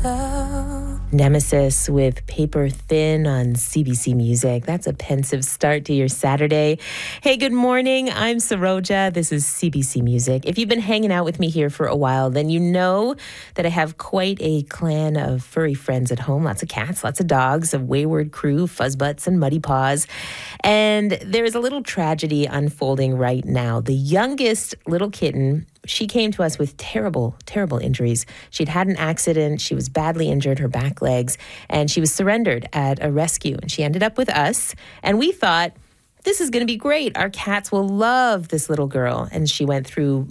Nemesis with Paper Thin on CBC Music. That's a pensive start to your Saturday. Hey, good morning. I'm Saroja. This is CBC Music. If you've been hanging out with me here for a while, then you know that I have quite a clan of furry friends at home. Lots of cats, lots of dogs, a wayward crew, fuzzbutts and muddy paws. And there is a little tragedy unfolding right now. The youngest little kitten, she came to us with terrible, terrible injuries. She'd had an accident. She was badly injured, her back legs, and she was surrendered at a rescue. And she ended up with us. And we thought, this is going to be great. Our cats will love this little girl. And she went through